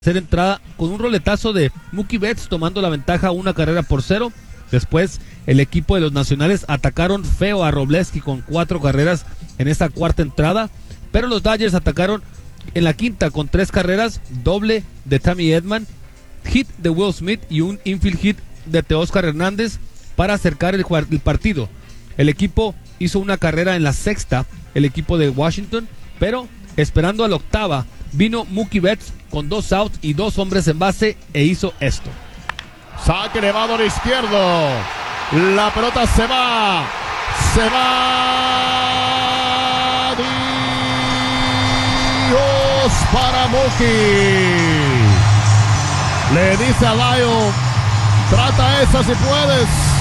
Tercera entrada con un roletazo de Mookie Betts tomando la ventaja 1-0. Después el equipo de los nacionales atacaron feo a Wroblewski con 4 carreras en esta cuarta entrada, pero los Dodgers atacaron en la quinta con 3 carreras, doble de Tommy Edman, hit de Will Smith y un infield hit de Teóscar Hernández para acercar el partido. El equipo hizo una carrera en la sexta, el equipo de Washington, pero esperando a la octava vino Mookie Betts con 2 outs y 2 hombres en base e hizo esto. Saque elevado al izquierdo. La pelota se va. Dios para Mookie. Le dice a Lyle, trata esa si puedes.